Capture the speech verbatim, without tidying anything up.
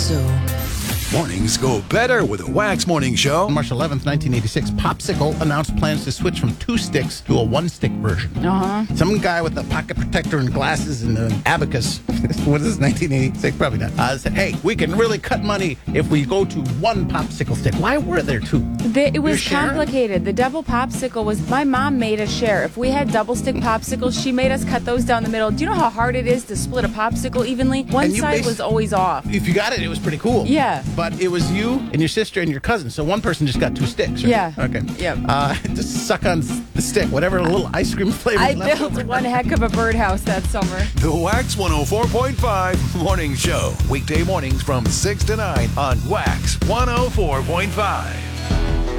so. Mornings go better with a Wax Morning Show. On March eleventh, nineteen eighty-six, Popsicle announced plans to switch from two sticks to a one-stick version. Uh-huh. Some guy with a pocket protector and glasses and an abacus, what is this, nineteen eighty-six? Probably not, uh, said, hey, we can really cut money if we go to one popsicle stick. Why were there two? The, it was sharing? complicated. The double popsicle was, my mom made us share. If we had double stick popsicles, she made us cut those down the middle. Do you know how hard it is to split a popsicle evenly? One And you side bas- was always off. If you got it, it was pretty cool. Yeah. But it was you and your sister and your cousin, so one person just got two sticks, right? Yeah. Okay. Yep. Uh, just suck on the stick, whatever little ice cream flavor. I built one heck of a birdhouse that summer. The Wax one oh four point five Morning Show. Weekday mornings from six to nine on Wax one oh four point five.